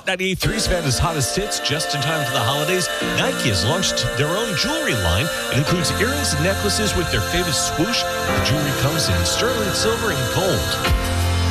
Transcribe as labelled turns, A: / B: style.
A: Hot 98.3 Savannah's hottest hits just in time for the holidays. Nike has launched their own jewelry line. It includes earrings and necklaces with their famous swoosh. The jewelry comes in sterling silver and gold.